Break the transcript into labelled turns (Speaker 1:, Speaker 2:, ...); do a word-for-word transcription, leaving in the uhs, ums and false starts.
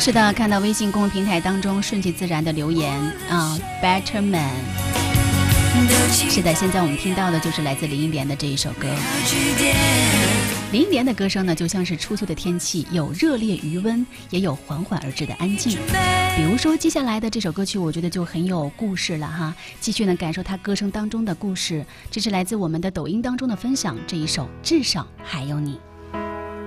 Speaker 1: 是的，看到微信公众平台当中顺其自然的留言啊 ，Better Man。是的，现在我们听到的就是来自林忆莲的这一首歌。林忆莲的歌声呢，就像是初秋的天气，有热烈余温，也有缓缓而至的安静。比如说接下来的这首歌曲，我觉得就很有故事了哈。继续呢感受她歌声当中的故事，这是来自我们的抖音当中的分享，这一首《至少还有你》。